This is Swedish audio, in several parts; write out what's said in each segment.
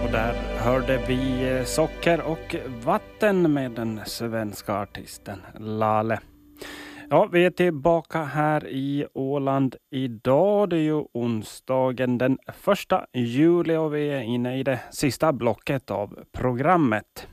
Och där hörde vi Socker och vatten med den svenska artisten Lale. Ja, vi är tillbaka här i Åland idag. Det är ju onsdagen den 1 juli och vi är inne i det sista blocket av programmet.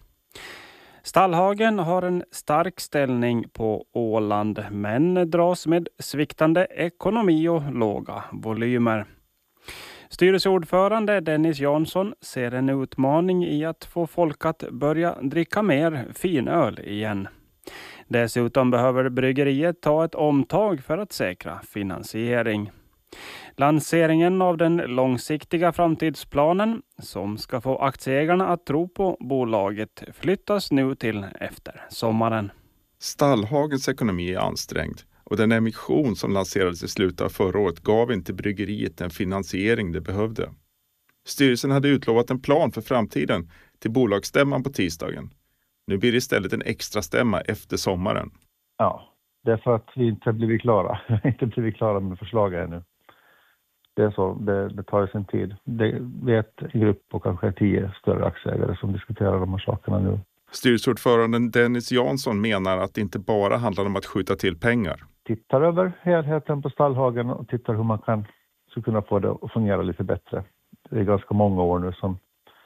Stallhagen har en stark ställning på Åland men dras med sviktande ekonomi och låga volymer. Styrelseordförande Dennis Jansson ser en utmaning i att få folk att börja dricka mer finöl igen. Dessutom behöver bryggeriet ta ett omtag för att säkra finansiering. Lanseringen av den långsiktiga framtidsplanen som ska få aktieägarna att tro på bolaget flyttas nu till efter sommaren. Stallhagens ekonomi är ansträngd och den emission som lanserades i slutet av förra året gav inte bryggeriet den finansiering det behövde. Styrelsen hade utlovat en plan för framtiden till bolagsstämman på tisdagen. Nu blir det istället en extra stämma efter sommaren. Ja, det är för att vi inte blivit klara. Vi har inte blivit klara med förslaget ännu. Det är så, det tar ju sin tid. Vi är ett grupp på kanske 10 större aktieägare som diskuterar de här sakerna nu. Styrelseordföranden Dennis Jansson menar att det inte bara handlar om att skjuta till pengar. Tittar över helheten på Stallhagen och tittar hur man kan kunna få det att fungera lite bättre. Det är ganska många år nu som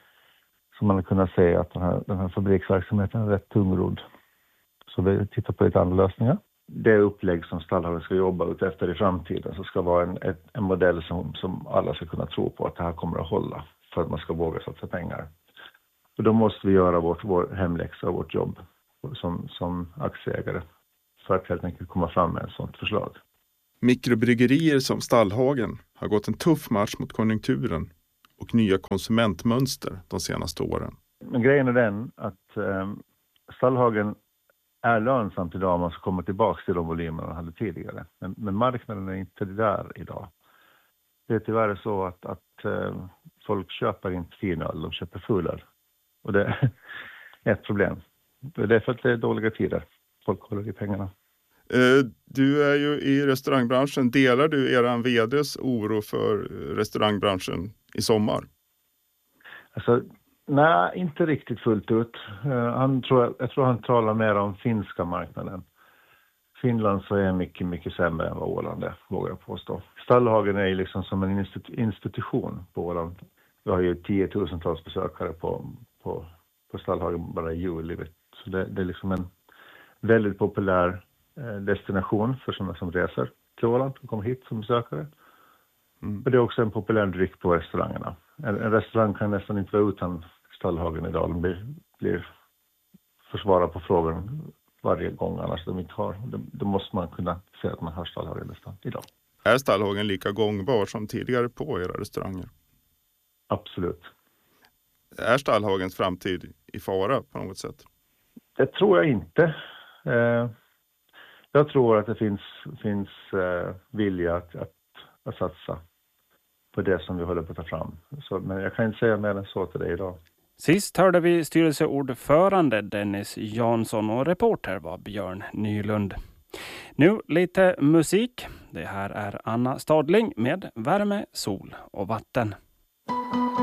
man har kunnat se att den här fabriksverksamheten är rätt tungrodd. Så vi tittar på lite andra lösningar. Det upplägg som Stallhagen ska jobba ut efter i framtiden så ska vara en modell som alla ska kunna tro på att det här kommer att hålla för att man ska våga satsa pengar. Och då måste vi göra vår hemläxa och vårt jobb som aktieägare för att helt enkelt komma fram med ett sådant förslag. Mikrobryggerier som Stallhagen har gått en tuff match mot konjunkturen och nya konsumentmönster de senaste åren. Men grejen är den att Stallhagen är lönsamt idag om man ska komma tillbaka till de volymer man hade tidigare. Men marknaden är inte där idag. Det är tyvärr så att folk köper inte finöl, de köper fulöl. Och det är ett problem. Det är för att det är dåliga tider. Folk håller i pengarna. Du är ju i restaurangbranschen. Delar du eran vd:s oro för restaurangbranschen i sommar? Alltså, nej, inte riktigt fullt ut. Jag tror han talar mer om finska marknaden. Finland så är mycket, mycket sämre än vad Åland är, vågar jag påstå. Stallhagen är liksom som en institution på Åland. Vi har ju 10,000-tals besökare på Stallhagen bara i juli. Så det är liksom en väldigt populär destination för sådana som reser till Åland och kommer hit som besökare. Och det är också en populär dryck på restaurangerna. En restaurang kan nästan inte vara utan Stallhagen idag. De blir försvara på frågan varje gång annars de inte har. Då måste man kunna säga att man har Stallhagen nästan idag. Är Stallhagen lika gångbar som tidigare på era restauranger? Absolut. Är Stallhagens framtid i fara på något sätt? Det tror jag inte. Jag tror att det finns vilja att satsa på det som vi håller på att ta fram. Men jag kan inte säga mer än så till dig idag. Sist hörde vi styrelseordförande Dennis Jansson och reporter var Björn Nylund. Nu lite musik. Det här är Anna Stadling med Värme, sol och vatten.